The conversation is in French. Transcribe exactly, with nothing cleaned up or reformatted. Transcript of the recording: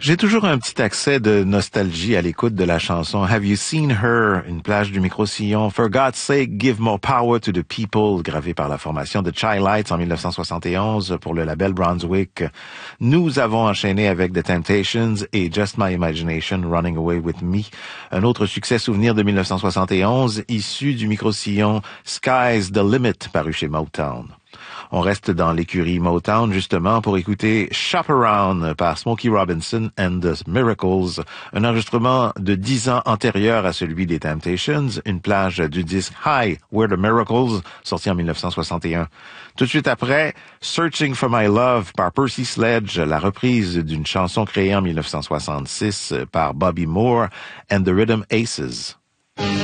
J'ai toujours un petit accès de nostalgie à l'écoute de la chanson Have You Seen Her, une plage du micro-sillon, For God's Sake, Give More Power to the People, gravée par la formation de Chi-Lites en dix-neuf cent soixante et onze pour le label Brunswick. Nous avons enchaîné avec The Temptations et Just My Imagination, Running Away With Me, un autre succès souvenir de dix-neuf cent soixante et onze, issu du micro-sillon Sky's the Limit, paru chez Motown. On reste dans l'écurie Motown, justement, pour écouter Shop Around par Smokey Robinson and the Miracles, un enregistrement de dix ans antérieur à celui des Temptations, une plage du disque Hi, We're the Miracles, sorti en dix-neuf cent soixante et un. Tout de suite après, Searching for My Love par Percy Sledge, la reprise d'une chanson créée en dix-neuf cent soixante-six par Bobby Moore and the Rhythm Aces.